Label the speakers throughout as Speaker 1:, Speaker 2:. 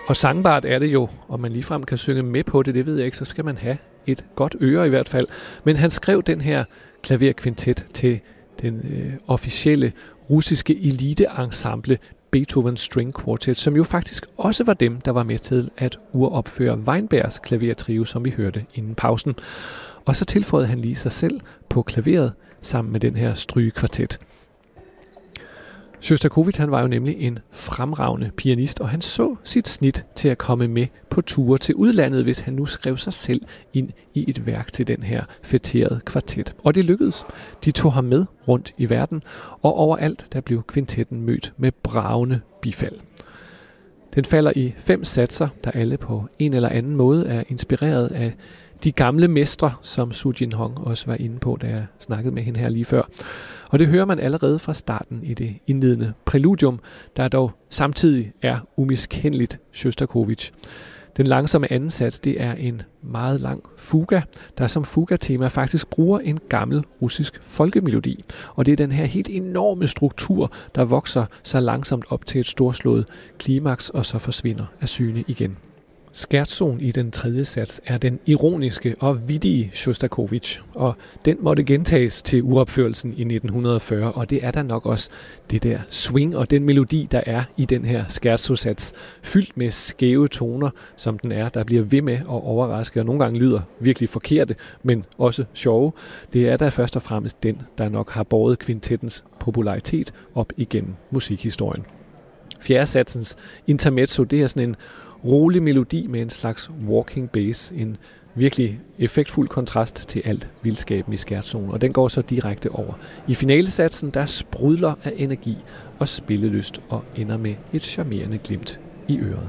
Speaker 1: Og sangbart er det jo, og man ligefrem kan synge med på det, det ved jeg ikke, så skal man have et godt øre i hvert fald. Men han skrev den her klaverkvintet til den officielle russiske eliteensemble Beethoven String Quartet, som jo faktisk også var dem, der var med til at uropføre Weinbergs klavertrio, som vi hørte inden pausen. Og så tilføjede han lige sig selv på klaveret sammen med den her strygekvartet. Sjostakovitj, han var jo nemlig en fremragende pianist, og han så sit snit til at komme med på ture til udlandet, hvis han nu skrev sig selv ind i et værk til den her fætterede kvartet. Og det lykkedes. De tog ham med rundt i verden, og overalt der blev kvintetten mødt med bragende bifald. Den falder i 5 satser, der alle på en eller anden måde er inspireret af de gamle mestre, som Su Jinhong også var inde på, da jeg snakkede med hende her lige før. Og det hører man allerede fra starten i det indledende præludium, der dog samtidig er umiskendeligt Sjostakovitj. Den langsomme anden sats, det er en meget lang fuga, der som fuga-tema faktisk bruger en gammel russisk folkemelodi. Og det er den her helt enorme struktur, der vokser så langsomt op til et storslået klimaks, og så forsvinder af syne igen. Scherzoen i den tredje sats er den ironiske og vittige Sjostakovitj, og den måtte gentages til uropførelsen i 1940, og det er der nok også det der swing og den melodi, der er i den her scherzo-sats, fyldt med skæve toner, som den er, der bliver ved med at overraske, og nogle gange lyder virkelig forkerte, men også sjove. Det er der først og fremmest den, der nok har båret kvintettens popularitet op igennem musikhistorien. Fjerde satsens intermezzo, det er sådan en rolig melodi med en slags walking bass, en virkelig effektfuld kontrast til alt vildskaben i scherzoen, og den går så direkte over. I finalesatsen, der sprudler af energi og spillelyst og ender med et charmerende glimt i øret.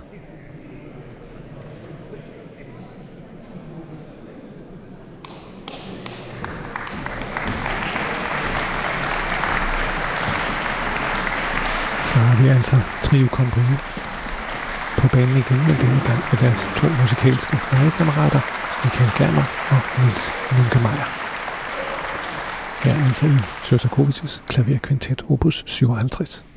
Speaker 1: Så har vi altså Trio Compagnie på banen igen, men denne gang med deres 2 musikalske legekammerater, Michael Germer og Niels Münkemeyer. Her altså i Sjostakovitjs klaverkvintet opus 57.